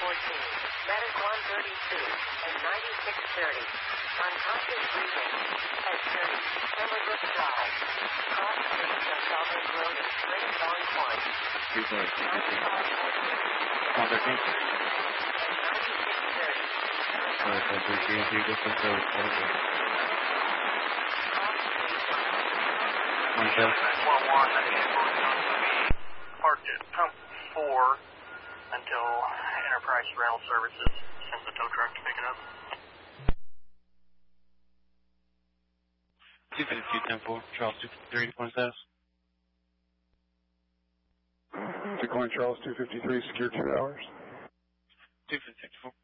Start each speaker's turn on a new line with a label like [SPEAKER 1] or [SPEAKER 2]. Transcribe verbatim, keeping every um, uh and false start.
[SPEAKER 1] fourteen, Medic one thirty-two, and ninety-six thirty. Unconscious breathing. At thirty, Timberwood Drive. Cross street from Southern Road and Spring Valley Point.
[SPEAKER 2] three four, three four, three.
[SPEAKER 1] One thirteen. And ninety-six thirty.
[SPEAKER 2] Alright, so three three three, go for the over. One seven.
[SPEAKER 3] one one, that vehicle is going to be parked at pump four until Enterprise Rental Services sends the tow truck to pick it up.
[SPEAKER 2] two fifty-two, ten four, Charles two fifty-three, Decoin status.
[SPEAKER 4] Decoin Charles two fifty-three, secure two hours.
[SPEAKER 2] two fifty-four.